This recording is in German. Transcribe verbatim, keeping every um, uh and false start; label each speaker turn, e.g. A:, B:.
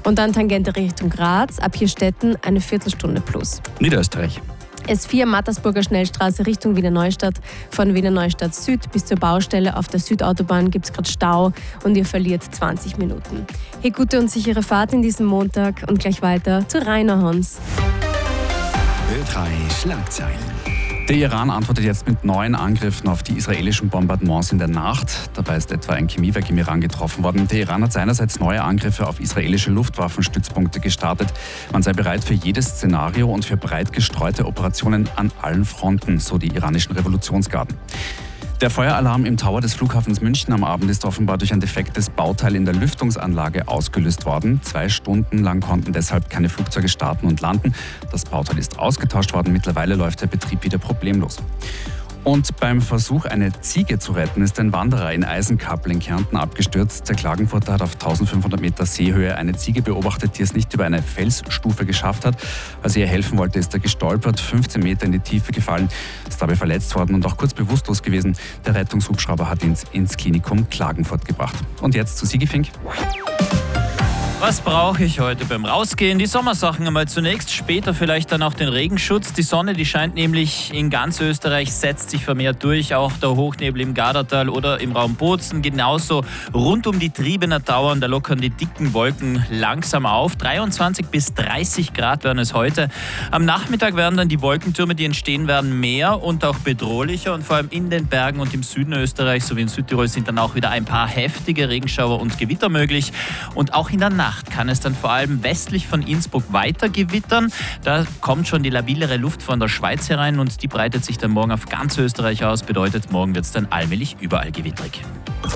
A: Und dann Tangente Richtung Graz, ab Hirstetten eine Viertelstunde plus.
B: Niederösterreich.
A: S vier Mattersburger Schnellstraße Richtung Wiener Neustadt. Von Wiener Neustadt Süd bis zur Baustelle auf der Südautobahn gibt es gerade Stau und ihr verliert zwanzig Minuten. Hey, gute und sichere Fahrt in diesem Montag und gleich weiter zu Rainer Hans.
C: Ö drei Schlagzeilen.
B: Der Iran antwortet jetzt mit neuen Angriffen auf die israelischen Bombardements in der Nacht. Dabei ist etwa ein Chemiewerk im Iran getroffen worden. Der Iran hat seinerseits neue Angriffe auf israelische Luftwaffenstützpunkte gestartet. Man sei bereit für jedes Szenario und für breit gestreute Operationen an allen Fronten, so die iranischen Revolutionsgarden. Der Feueralarm im Tower des Flughafens München am Abend ist offenbar durch ein defektes Bauteil in der Lüftungsanlage ausgelöst worden. Zwei Stunden lang konnten deshalb keine Flugzeuge starten und landen. Das Bauteil ist ausgetauscht worden. Mittlerweile läuft der Betrieb wieder problemlos. Und beim Versuch, eine Ziege zu retten, ist ein Wanderer in Eisenkappel in Kärnten abgestürzt. Der Klagenfurter hat auf eintausendfünfhundert Meter Seehöhe eine Ziege beobachtet, die es nicht über eine Felsstufe geschafft hat. Als er ihr helfen wollte, ist er gestolpert, fünfzehn Meter in die Tiefe gefallen, ist dabei verletzt worden und auch kurz bewusstlos gewesen. Der Rettungshubschrauber hat ihn ins Klinikum Klagenfurt gebracht. Und jetzt zu Sigi Fink.
D: Was brauche ich heute beim Rausgehen? Die Sommersachen einmal zunächst, später vielleicht dann auch den Regenschutz. Die Sonne, die scheint nämlich in ganz Österreich, setzt sich vermehrt durch. Auch der Hochnebel im Gardatal oder im Raum Bozen. Genauso rund um die Triebener Tauern, da lockern die dicken Wolken langsam auf. dreiundzwanzig bis dreißig Grad werden es heute. Am Nachmittag werden dann die Wolkentürme, die entstehen werden, mehr und auch bedrohlicher. Und vor allem in den Bergen und im Süden Österreichs sowie in Südtirol sind dann auch wieder ein paar heftige Regenschauer und Gewitter möglich. Und auch in der Nacht kann es dann vor allem westlich von Innsbruck weiter gewittern. Da kommt schon die labilere Luft von der Schweiz herein und die breitet sich dann morgen auf ganz Österreich aus. Bedeutet, morgen wird es dann allmählich überall gewitterig.